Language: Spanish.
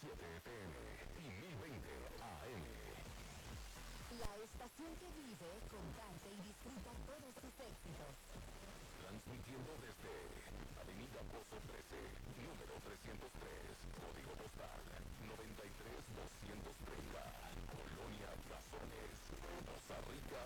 FM y 1020 AM. La estación que vive, comparte y disfruta todos sus éxitos. Transmitiendo desde Avenida Pozo 13, número 303, código postal 93230, Colonia Razones, Poza Rica,